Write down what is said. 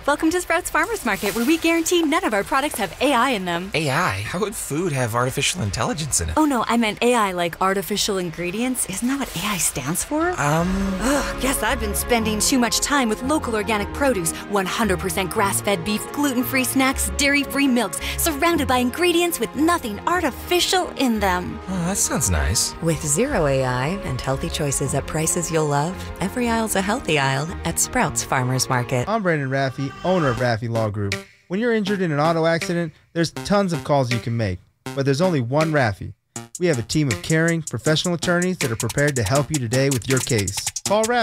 Welcome to Sprouts Farmers Market, where we guarantee none of our products have AI in them. AI? How would food have artificial intelligence in it? Oh no, I meant AI like artificial ingredients. Isn't that what AI stands for? Guess I've been spending too much time with local organic produce, 100% grass-fed beef, gluten-free snacks, dairy-free milks, surrounded by ingredients with nothing artificial in them. Oh, that sounds nice. With zero AI and healthy choices at prices you'll love, every aisle's a healthy aisle at Sprouts Farmers Market. I'm Brandon Raffi, owner of Raffi Law Group. When you're injured in an auto accident, there's tons of calls you can make, but there's only one Raffi. We have a team of caring, professional attorneys that are prepared to help you today with your case. Call Raffi.